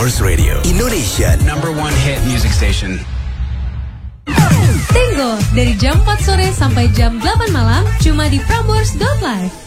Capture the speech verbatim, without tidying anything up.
Prambors Radio, Indonesia number one hit music station. Tango dari jam empat sore sampai jam delapan malam cuma di prambors dot live.